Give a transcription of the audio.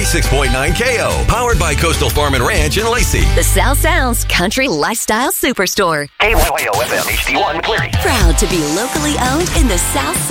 96.9 KO. Powered by Coastal Farm and Ranch in Lacey. The South Sounds Country Lifestyle Superstore. KYYO FM HD1 McCleary. Proud to be locally owned in the South